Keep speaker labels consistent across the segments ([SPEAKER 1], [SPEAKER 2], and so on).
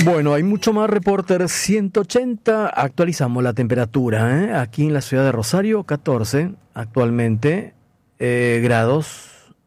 [SPEAKER 1] Bueno, hay mucho más. Reporter 180. Actualizamos la temperatura, aquí en la ciudad de Rosario, 14 actualmente grados.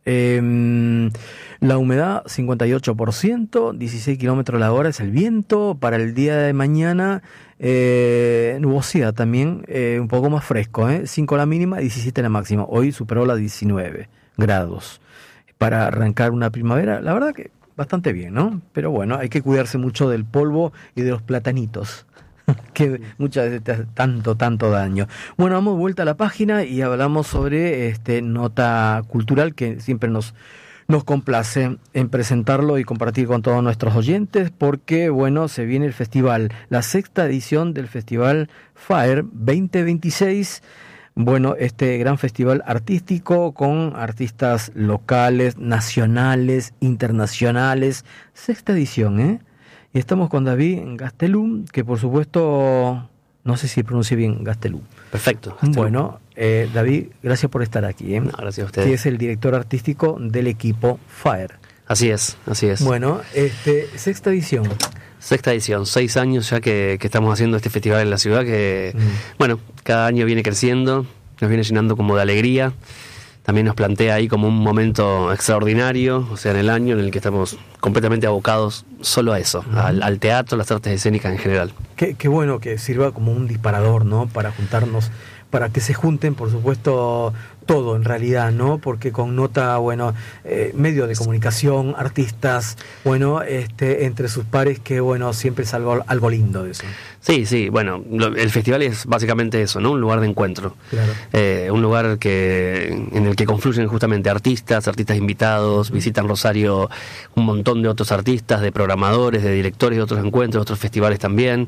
[SPEAKER 1] La humedad 58%, 16 kilómetros la hora es el viento. Para el día de mañana, nubosidad también, un poco más fresco, 5 la mínima, 17 la máxima. Hoy superó la 19 grados. Para arrancar una primavera, la verdad que bastante bien, ¿no? Pero bueno, hay que cuidarse mucho del polvo y de los platanitos, que muchas veces te hace tanto daño. Bueno, damos vuelta a la página y hablamos sobre nota cultural que siempre nos complace en presentarlo y compartir con todos nuestros oyentes, porque bueno, se viene el festival, la 6ª edición del Festival FAER 2026. Bueno, este gran festival artístico con artistas locales, nacionales, internacionales. 6ª edición, Y estamos con David Gastelum, que por supuesto, no sé si pronuncie bien Gastelum.
[SPEAKER 2] Perfecto. Gastelum.
[SPEAKER 1] Bueno, David, gracias por estar aquí.
[SPEAKER 2] No, gracias a ustedes.
[SPEAKER 1] Que es el director artístico del equipo FAER.
[SPEAKER 2] Así es.
[SPEAKER 1] Bueno, 6ª edición.
[SPEAKER 2] 6ª edición, 6 años ya que estamos haciendo este festival en la ciudad que, bueno, cada año viene creciendo, nos viene llenando como de alegría. También nos plantea ahí como un momento extraordinario, o sea, en el año en el que estamos completamente abocados solo a eso, al teatro, las artes escénicas en general.
[SPEAKER 1] Qué bueno que sirva como un disparador, ¿no? Para juntarnos, para que se junten, por supuesto, todo en realidad, ¿no? Porque connota, bueno, medios de comunicación, artistas, bueno, entre sus pares, que bueno, siempre es algo lindo de eso.
[SPEAKER 2] Sí, bueno, el festival es básicamente eso, ¿no? Un lugar de encuentro.
[SPEAKER 1] Claro.
[SPEAKER 2] Un lugar en el que confluyen justamente artistas invitados, visitan Rosario un montón de otros artistas, de programadores, de directores de otros encuentros, otros festivales también.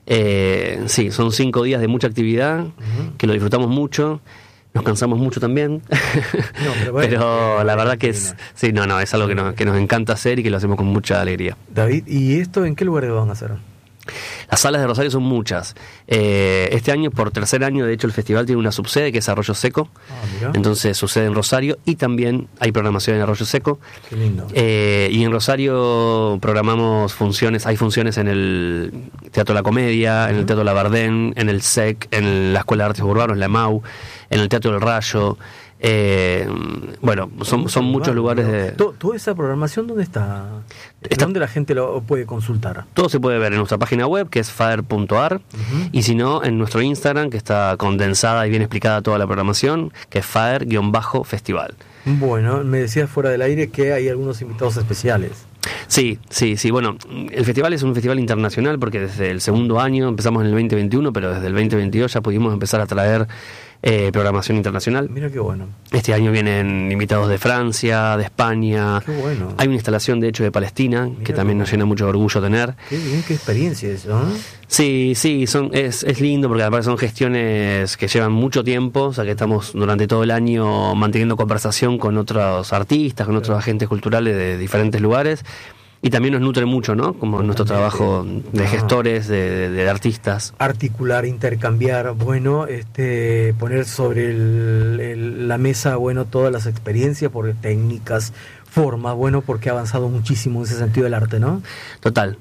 [SPEAKER 2] Sí, son 5 días de mucha actividad, que lo disfrutamos mucho. Nos cansamos mucho también,
[SPEAKER 1] no,
[SPEAKER 2] pero la verdad que es algo que nos encanta hacer y que lo hacemos con mucha alegría.
[SPEAKER 1] David, ¿y esto en qué lugares van a hacer?
[SPEAKER 2] Las salas de Rosario son muchas. Este año, por 3er año, de hecho, el festival tiene una subsede que es Arroyo Seco. Entonces sucede en Rosario y también hay programación en Arroyo Seco.
[SPEAKER 1] Qué lindo.
[SPEAKER 2] Y en Rosario programamos hay funciones en el Teatro La Comedia, en el Teatro Labardén, en el SEC, en la Escuela de Artes Urbanos, en la EMAU, en el Teatro del Rayo. Bueno, son muchos lugares de...
[SPEAKER 1] ¿Toda esa programación dónde está? ¿Dónde la gente lo puede consultar?
[SPEAKER 2] Todo se puede ver en nuestra página web, que es faer.ar, y si no, en nuestro Instagram, que está condensada y bien explicada toda la programación, que es faer_festival.
[SPEAKER 1] Bueno, me decías fuera del aire que hay algunos invitados especiales.
[SPEAKER 2] Sí, bueno, el festival es un festival internacional porque desde el 2.º año, empezamos en el 2021, pero desde el 2022 ya pudimos empezar a traer programación internacional.
[SPEAKER 1] Mira qué bueno.
[SPEAKER 2] Este año vienen invitados de Francia, de España.
[SPEAKER 1] Qué bueno.
[SPEAKER 2] Hay una instalación de hecho de Palestina. Mira, que también nos llena mucho de orgullo tener.
[SPEAKER 1] Qué bien, qué experiencia eso, ¿no?
[SPEAKER 2] Sí, es lindo porque aparte son gestiones que llevan mucho tiempo, o sea que estamos durante todo el año manteniendo conversación con otros artistas, con otros agentes culturales de diferentes lugares. Y también nos nutre mucho, ¿no? Como nuestro trabajo de gestores, de artistas.
[SPEAKER 1] Articular, intercambiar, bueno, poner sobre la mesa, bueno, todas las experiencias, por técnicas, formas, bueno, porque ha avanzado muchísimo en ese sentido el arte, ¿no?
[SPEAKER 2] Total,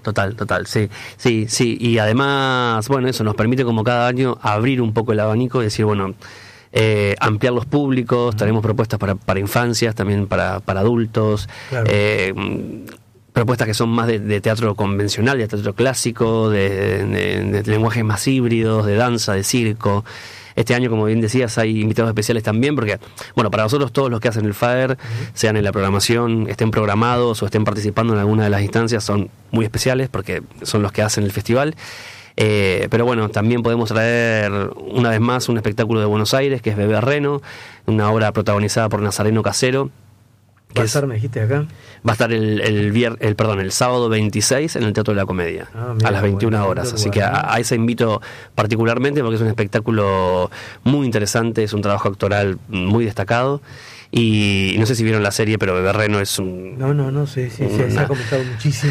[SPEAKER 2] sí. Y además, bueno, eso nos permite como cada año abrir un poco el abanico y decir, bueno, ampliar los públicos, tenemos propuestas para infancias, también para adultos, claro. Propuestas que son más de teatro convencional, de teatro clásico, de lenguajes más híbridos, de danza, de circo. Este año, como bien decías, hay invitados especiales también, porque, bueno, para nosotros todos los que hacen el FAER, sean en la programación, estén programados o estén participando en alguna de las instancias, son muy especiales porque son los que hacen el festival. Pero bueno, también podemos traer una vez más un espectáculo de Buenos Aires, que es Bebé Reno, una obra protagonizada por Nazareno Casero.
[SPEAKER 1] ¿Va a estar, me dijiste, acá?
[SPEAKER 2] Va a estar el sábado 26 en el Teatro de la Comedia, a las 21 horas. Así que a ese invito particularmente porque es un espectáculo muy interesante, es un trabajo actoral muy destacado. Y no sé si vieron la serie, pero Bebé Reno es un...
[SPEAKER 1] No, sí, se ha comentado muchísimo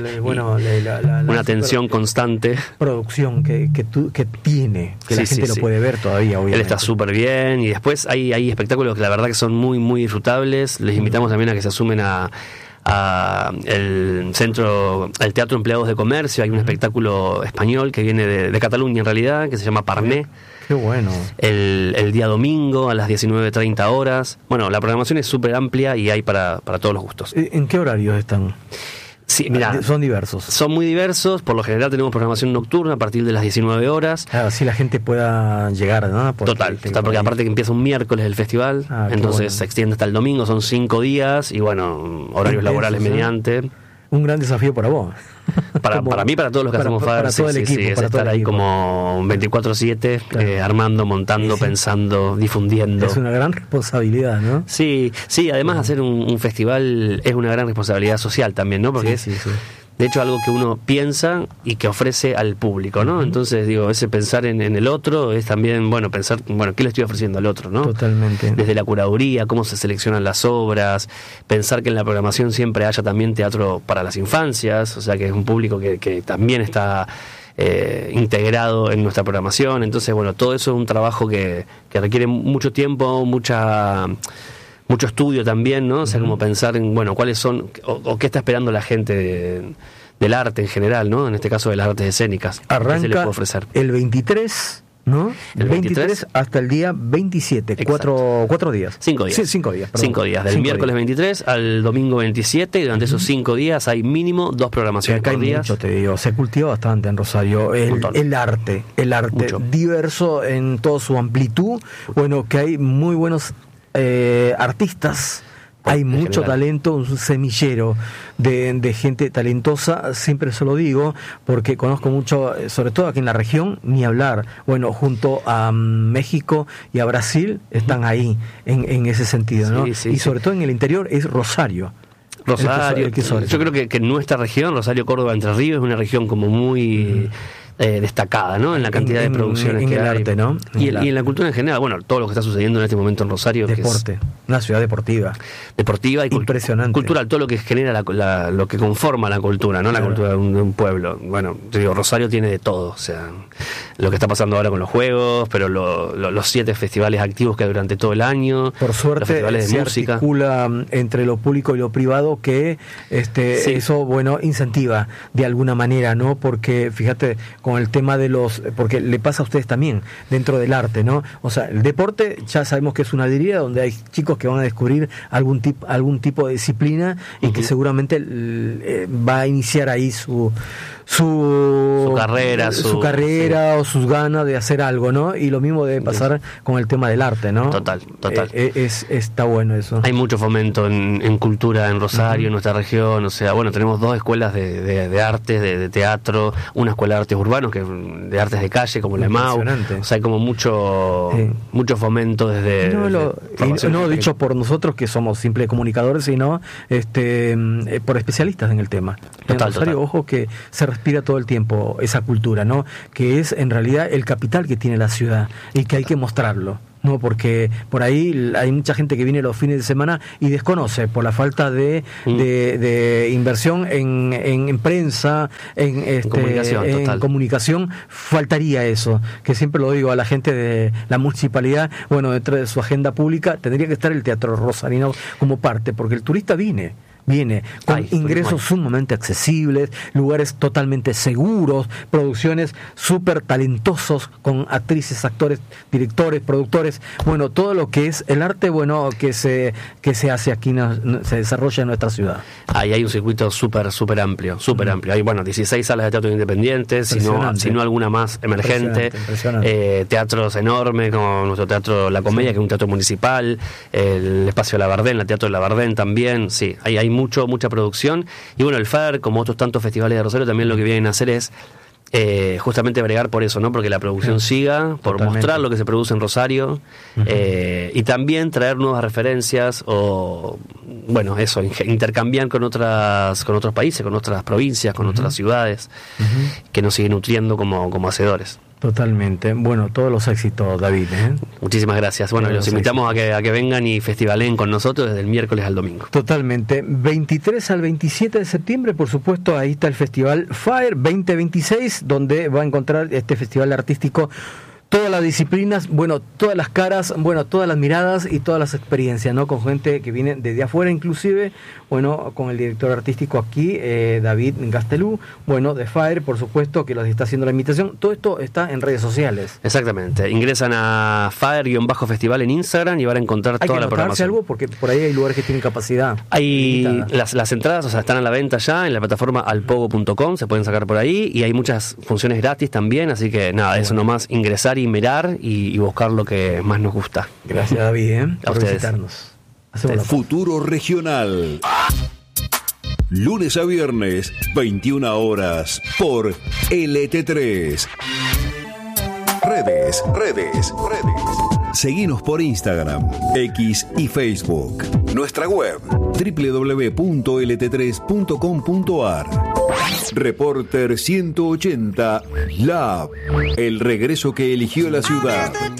[SPEAKER 2] una tensión constante.
[SPEAKER 1] Producción que tiene, que la gente lo puede ver todavía, obviamente.
[SPEAKER 2] Él está súper bien, y después hay espectáculos que la verdad que son muy, muy disfrutables. Les invitamos también a que se sumen a el Teatro Empleados de Comercio. Hay un espectáculo español que viene de Cataluña en realidad, que se llama Parné.
[SPEAKER 1] Qué bueno.
[SPEAKER 2] El día domingo a las 19:30 horas. Bueno, la programación es súper amplia y hay para todos los gustos.
[SPEAKER 1] ¿En qué horarios están?
[SPEAKER 2] Sí, mirá,
[SPEAKER 1] son diversos.
[SPEAKER 2] Son muy diversos. Por lo general tenemos programación nocturna a partir de las 19 horas.
[SPEAKER 1] Así la gente pueda llegar, ¿no?
[SPEAKER 2] Total, porque aparte que empieza un miércoles el festival, entonces se extiende hasta el domingo, son 5 días y bueno, horarios laborales mediante.
[SPEAKER 1] Un gran desafío para vos.
[SPEAKER 2] Para mí, para todos los que hacemos FAER,
[SPEAKER 1] para todo el equipo,
[SPEAKER 2] es estar ahí como 24/7, armando, montando, pensando, difundiendo.
[SPEAKER 1] Es una gran responsabilidad, ¿no?
[SPEAKER 2] Sí, además hacer un festival es una gran responsabilidad social también, ¿no? Porque de hecho algo que uno piensa y que ofrece al público, ¿no? Entonces, digo, ese pensar en el otro es también, pensar, ¿qué le estoy ofreciendo al otro, no?
[SPEAKER 1] Totalmente.
[SPEAKER 2] Desde la curaduría, cómo se seleccionan las obras, pensar que en la programación siempre haya también teatro para las infancias, o sea, que es un público que también está integrado en nuestra programación. Entonces, todo eso es un trabajo que requiere mucho tiempo, mucho estudio también, ¿no? O sea, como pensar en, cuáles son, o qué está esperando la gente del arte en general, ¿no? En este caso de las artes escénicas.
[SPEAKER 1] Arranca
[SPEAKER 2] ¿qué se le puede ofrecer?
[SPEAKER 1] El 23, ¿no? El 23 hasta el día 27, 4 días.
[SPEAKER 2] 5 días.
[SPEAKER 1] Sí, 5 días, perdón.
[SPEAKER 2] 5 días, del miércoles 23 al domingo 27, y durante esos 5 días hay mínimo 2 programaciones por día.
[SPEAKER 1] Mucho, te digo, se cultiva bastante en Rosario el arte mucho. Diverso en toda su amplitud, que hay muy buenos artistas, hay mucho talento, un semillero de gente talentosa, siempre se lo digo, porque conozco mucho, sobre todo aquí en la región, ni hablar, junto a México y a Brasil, están ahí en ese sentido, ¿no? Y sobre todo en el interior es Rosario.
[SPEAKER 2] Yo creo que en nuestra región, Rosario, Córdoba, Entre Ríos, es una región como muy destacada, ¿no? En la cantidad de producciones que
[SPEAKER 1] el
[SPEAKER 2] hay.
[SPEAKER 1] Arte, ¿no?
[SPEAKER 2] Y en la cultura en general, todo lo que está sucediendo en este momento en Rosario.
[SPEAKER 1] Deporte, una ciudad deportiva
[SPEAKER 2] y
[SPEAKER 1] impresionante.
[SPEAKER 2] Cultural, todo lo que genera lo que conforma la cultura, ¿no? La cultura de un pueblo. Te digo, Rosario tiene de todo, o sea, lo que está pasando ahora con los juegos, pero los 7 festivales activos que hay durante todo el año.
[SPEAKER 1] Por suerte,
[SPEAKER 2] los festivales de
[SPEAKER 1] se
[SPEAKER 2] música.
[SPEAKER 1] Articula entre lo público y lo privado que eso, incentiva de alguna manera, ¿no? Porque, fíjate, con el tema de porque le pasa a ustedes también dentro del arte, ¿no? O sea, el deporte ya sabemos que es una deriva donde hay chicos que van a descubrir algún tipo de disciplina y que seguramente va a iniciar ahí su carrera o sus ganas de hacer algo, ¿no? Y lo mismo debe pasar con el tema del arte, ¿no?
[SPEAKER 2] Total.
[SPEAKER 1] Está bueno eso.
[SPEAKER 2] Hay mucho fomento en cultura en Rosario, en nuestra región, o sea, tenemos 2 escuelas de artes, de teatro, una escuela de artes urbanos, de artes de calle, como la EMAU, o sea, hay como mucho fomento desde...
[SPEAKER 1] No dicho por nosotros que somos simples comunicadores, sino por especialistas en el tema. En Rosario, ojo, que se respira todo el tiempo esa cultura, ¿no? Que es en realidad el capital que tiene la ciudad y que hay que mostrarlo. No, porque por ahí hay mucha gente que viene los fines de semana y desconoce por la falta de inversión en prensa, en comunicación, faltaría eso, que siempre lo digo a la gente de la municipalidad, dentro de su agenda pública tendría que estar el Teatro Rosarino como parte, porque el turista viene con ingresos sumamente accesibles, lugares totalmente seguros, producciones súper talentosos con actrices, actores, directores, productores, todo lo que es el arte, que se hace aquí, se desarrolla en nuestra ciudad.
[SPEAKER 2] Ahí hay un circuito súper amplio. Hay 16 salas de teatro independientes, si no alguna más emergente. Impresionante. Teatros enormes como nuestro teatro La Comedia, que es un teatro municipal, el espacio Labardén, el teatro de Labardén también. Hay mucha producción, y el FAER, como otros tantos festivales de Rosario, también lo que vienen a hacer es justamente bregar por eso, ¿no? Porque la producción siga, por mostrar lo que se produce en Rosario, y también traer nuevas referencias intercambiar con otros países, con otras provincias, con otras ciudades, que nos siguen nutriendo como hacedores.
[SPEAKER 1] Totalmente. Todos los éxitos, David, ¿eh?
[SPEAKER 2] Muchísimas gracias. Los invitamos a que vengan y festivalen con nosotros desde el miércoles al domingo.
[SPEAKER 1] Totalmente. 23 al 27 de septiembre, por supuesto, ahí está el Festival FAER 2026, donde va a encontrar este festival artístico todas las disciplinas, bueno, todas las caras, bueno, todas las miradas y todas las experiencias, ¿no? Con gente que viene desde afuera, inclusive, bueno, con el director artístico aquí, David Gastelú, bueno, de Fire, por supuesto, que los está haciendo la invitación. Todo esto está en redes sociales.
[SPEAKER 2] Exactamente. Ingresan a Fire-Festival en Instagram y van a encontrar toda la programación.
[SPEAKER 1] Algo porque por ahí hay lugares que tienen capacidad.
[SPEAKER 2] Hay las entradas, o sea, están a la venta ya en la plataforma alpogo.com, se pueden sacar por ahí, y hay muchas funciones gratis también, así que nada, eso nomás, ingresar y mirar y buscar lo que más nos gusta.
[SPEAKER 1] Gracias, David, por
[SPEAKER 2] ustedes.
[SPEAKER 1] Visitarnos.
[SPEAKER 3] Futuro Regional. Lunes a viernes, 21 horas, por LT3. Redes. Seguinos por Instagram, X y Facebook. Nuestra web, www.lt3.com.ar. Reporter 180 Lab. El regreso que eligió la ciudad.